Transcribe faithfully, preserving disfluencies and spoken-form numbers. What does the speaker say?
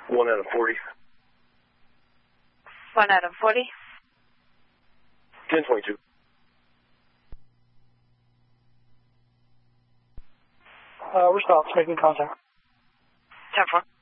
One out of forty. One out of forty. ten twenty-two. Uh, response, making contact. ten four.